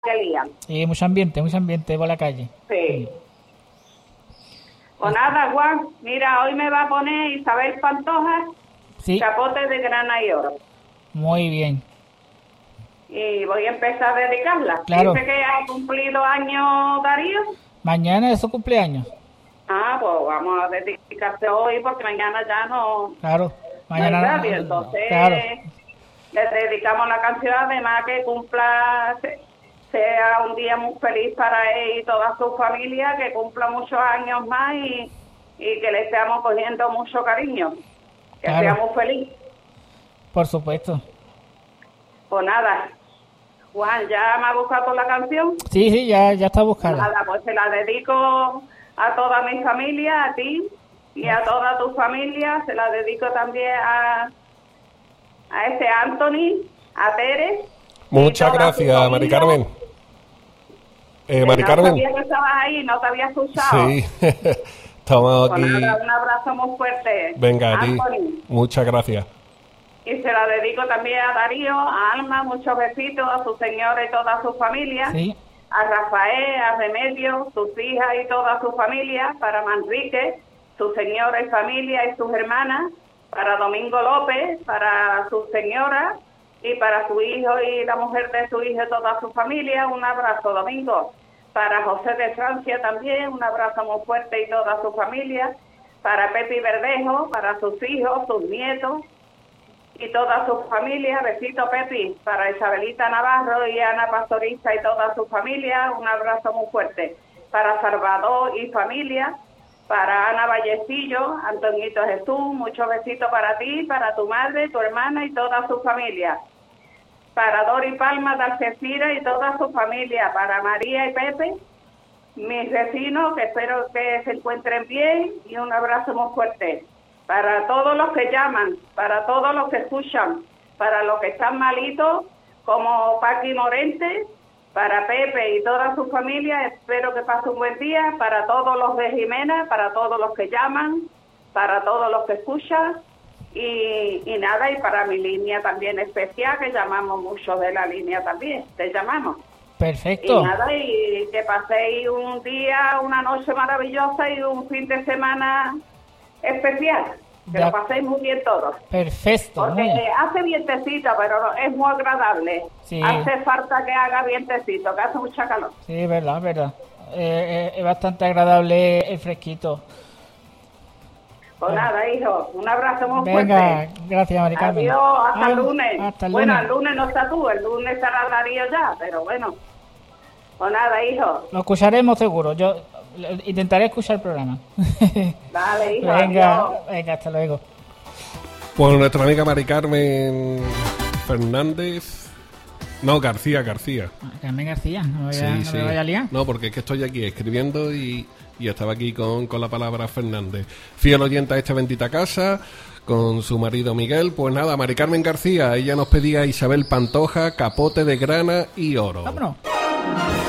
que lían. Sí, mucho ambiente por la calle. Sí. Pues nada, Juan, mira, hoy me va a poner Isabel Pantoja, Sí. Capote de Grana y Oro. Muy bien. Y voy a empezar a dedicarla. Claro. Dice que ha cumplido años Darío. Mañana es su cumpleaños. Ah, pues vamos a dedicarse hoy porque mañana ya no... Claro. Mañana. No hay radio, entonces claro. le dedicamos la canción, además que cumpla, sea un día muy feliz para él y toda su familia, que cumpla muchos años más y que le estemos cogiendo mucho cariño, que Claro. sea muy feliz. Por supuesto. Pues nada, Juan, ¿ya me ha buscado la canción? Sí, ya está buscada. Nada, pues se la dedico a toda mi familia, a ti y a toda tu familia. Se la dedico también a ese Anthony, a Tere. Muchas gracias, Mari Carmen. Mari Carmen. No sabía que estabas ahí, no te había escuchado. Sí, estamos Pues aquí. nada, un abrazo muy fuerte. Venga, a ti. Anthony. Muchas gracias. Y se la dedico también a Darío, a Alma, muchos besitos, a su señora y toda su familia. Sí. A Rafael, a Remedio, sus hijas y toda su familia, para Manrique, su señora y familia y sus hermanas, para Domingo López, para su señora y para su hijo y la mujer de su hijo y toda su familia. Un abrazo, Domingo. Para José de Francia también, un abrazo muy fuerte y toda su familia. Para Pepi Verdejo, para sus hijos, sus nietos y toda su familia. Besito, Pepi. Para Isabelita Navarro y Ana Pastoriza y toda su familia, un abrazo muy fuerte. Para Salvador y familia, para Ana Vallecillo, Antonito Jesús, muchos besitos para ti, para tu madre, tu hermana y toda su familia. Para Dori Palma de Algeciras y toda su familia. Para María y Pepe, mis vecinos, que espero que se encuentren bien, y un abrazo muy fuerte. Para todos los que llaman, para todos los que escuchan, para los que están malitos, como Paqui Morente, para Pepe y toda su familia, espero que pase un buen día. Para todos los de Jimena, para todos los que llaman, para todos los que escuchan, y nada, y para mi línea también especial, que llamamos mucho de la línea también, te llamamos. Perfecto. Y nada, y que paséis un día, una noche maravillosa y un fin de semana especial. Que Ya. lo paséis muy bien todos. Perfecto. Porque muy bien. hace vientecito, pero es muy agradable. Sí. Hace falta que haga vientecito, que hace mucha calor. Sí, verdad. Es bastante agradable el fresquito. Pues nada, hijo, un abrazo muy Venga, fuerte. gracias, Mari Carmen. Adiós, hasta el lunes. Hasta el Bueno, lunes. el lunes no está tú, el lunes estará Darío ya, pero bueno. Pues nada, hijo. Lo escucharemos seguro. Yo intentaré escuchar el programa. Dale, hijo. Venga, Adiós. venga, hasta luego. Pues nuestra amiga Mari Carmen Fernández. No, García. Carmen García, no Sí, me vaya a liar. No, porque es que estoy aquí escribiendo y estaba aquí con la palabra Fernández. Fiel oyente a esta bendita casa, con su marido Miguel. Pues nada, Mari Carmen García, ella nos pedía Isabel Pantoja, Capote de Grana y Oro. Vámonos.